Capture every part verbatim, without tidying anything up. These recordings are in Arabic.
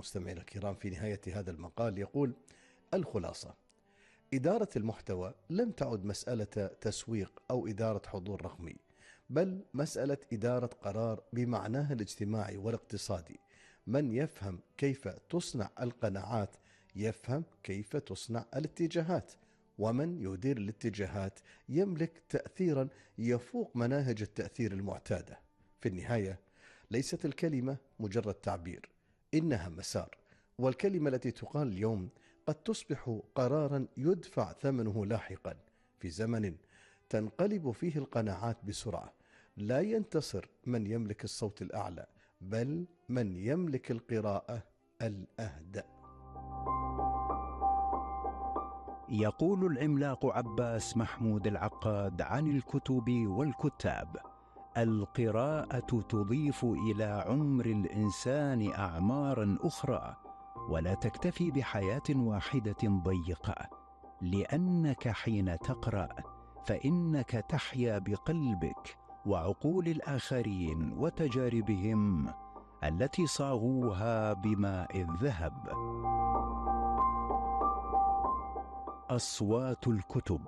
مستمعينا الكرام في نهاية هذا المقال يقول: الخلاصة: إدارة المحتوى لم تعد مسألة تسويق أو إدارة حضور رقمي، بل مسألة إدارة قرار بمعناها الاجتماعي والاقتصادي. من يفهم كيف تصنع القناعات يفهم كيف تصنع الاتجاهات، ومن يدير الاتجاهات يملك تأثيرا يفوق مناهج التأثير المعتادة. في النهاية ليست الكلمة مجرد تعبير، إنها مسار، والكلمة التي تقال اليوم قد تصبح قرارا يدفع ثمنه لاحقا. في زمن تنقلب فيه القناعات بسرعة، لا ينتصر من يملك الصوت الأعلى، بل من يملك القراءة الأهدأ. يقول العملاق عباس محمود العقاد عن الكتب والكتاب: القراءة تضيف إلى عمر الإنسان أعمارا أخرى، ولا تكتفي بحياة واحدة ضيقة، لأنك حين تقرأ فإنك تحيا بقلبك وعقول الآخرين وتجاربهم التي صاغوها بماء الذهب. أصوات الكتب.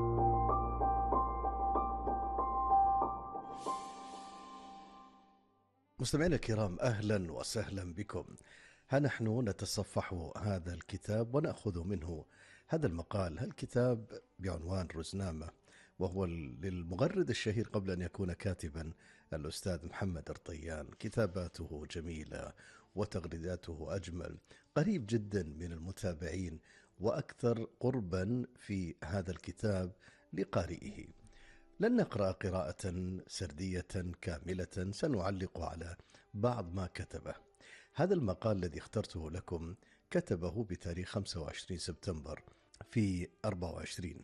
مستمعينا الكرام، أهلا وسهلا بكم. ها نحن نتصفح هذا الكتاب ونأخذ منه هذا المقال. هالكتاب بعنوان رزنامة، وهو للمغرد الشهير قبل أن يكون كاتبا الأستاذ محمد رطيان. كتاباته جميلة وتغريداته أجمل، قريب جدا من المتابعين وأكثر قربا في هذا الكتاب لقارئه. لن نقرأ قراءة سردية كاملة، سنعلق على بعض ما كتبه. هذا المقال الذي اخترته لكم كتبه بتاريخ خمسة وعشرين سبتمبر في أربعة وعشرين.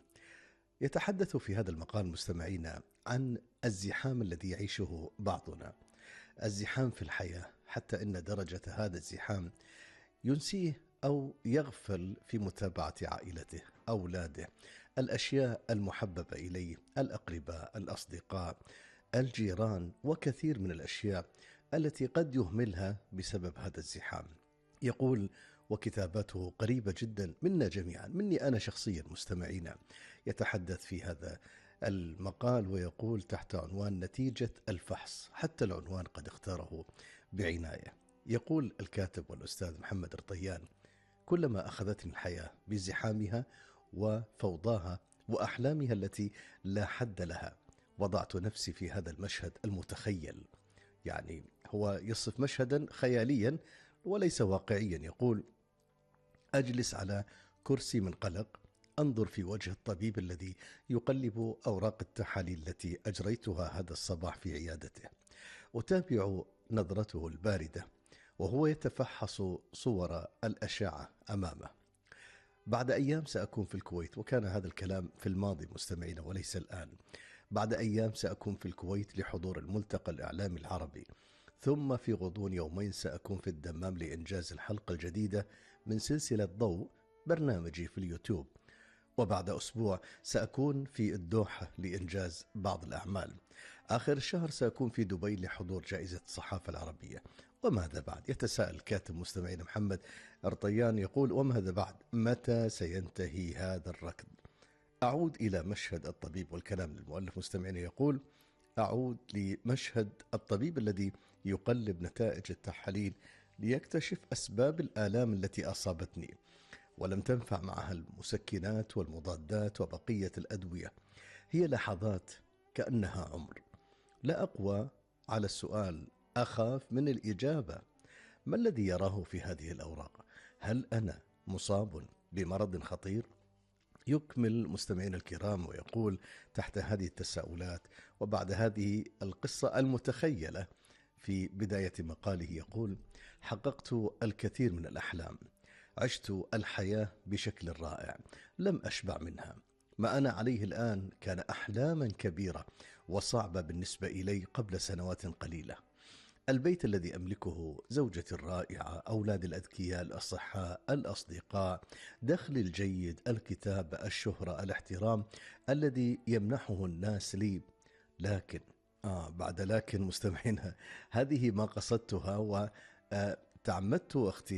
يتحدث في هذا المقال مستمعينا عن الزحام الذي يعيشه بعضنا، الزحام في الحياة، حتى إن درجة هذا الزحام ينسيه أو يغفل في متابعة عائلته، أولاده، الأشياء المحببة إليه، الأقرباء، الأصدقاء، الجيران، وكثير من الأشياء التي قد يهملها بسبب هذا الزحام. يقول: وكتاباته قريبة جدا منا جميعا، مني أنا شخصيا مستمعينا. يتحدث في هذا المقال ويقول تحت عنوان نتيجة الفحص، حتى العنوان قد اختاره بعناية. يقول الكاتب والأستاذ محمد رطيان: كلما أخذتني الحياة بزحامها وفوضاها وأحلامها التي لا حد لها، وضعت نفسي في هذا المشهد المتخيل. يعني هو يصف مشهدا خياليا وليس واقعيا. يقول: أجلس على كرسي من قلق، أنظر في وجه الطبيب الذي يقلب أوراق التحاليل التي أجريتها هذا الصباح في عيادته، أتابع نظرته الباردة وهو يتفحص صور الأشعة أمامه. بعد أيام سأكون في الكويت، وكان هذا الكلام في الماضي مستمعين وليس الآن. بعد أيام سأكون في الكويت لحضور الملتقى الإعلامي العربي، ثم في غضون يومين سأكون في الدمام لإنجاز الحلقة الجديدة من سلسلة ضوء برنامجي في اليوتيوب، وبعد أسبوع سأكون في الدوحة لإنجاز بعض الأعمال. آخر الشهر سأكون في دبي لحضور جائزة الصحافة العربية. وماذا بعد؟ يتساءل الكاتب مستمعين محمد رطيان، يقول: وماذا بعد؟ متى سينتهي هذا الركض؟ أعود إلى مشهد الطبيب، والكلام للمؤلف مستمعين، يقول: أعود لمشهد الطبيب الذي يقلب نتائج التحاليل ليكتشف أسباب الآلام التي أصابتني، ولم تنفع معها المسكنات والمضادات وبقية الأدوية. هي لحظات كأنها عمر. لا أقوى على السؤال، أخاف من الإجابة. ما الذي يراه في هذه الأوراق؟ هل أنا مصاب بمرض خطير؟ يكمل مستمعين الكرام ويقول تحت هذه التساؤلات وبعد هذه القصة المتخيلة في بداية مقاله، يقول: حققت الكثير من الأحلام، عشت الحياة بشكل رائع، لم أشبع منها. ما أنا عليه الآن كان أحلاما كبيرة وصعبة بالنسبة إلي قبل سنوات قليلة. البيت الذي أملكه، زوجتي الرائعة، أولادي الأذكياء الأصحاء، الأصدقاء، دخلي الجيد، الكتابة، الشهرة، الاحترام الذي يمنحه الناس لي. لكن آه بعد لكن مستمعينها، هذه ما قصدتها وتعمدت اختيار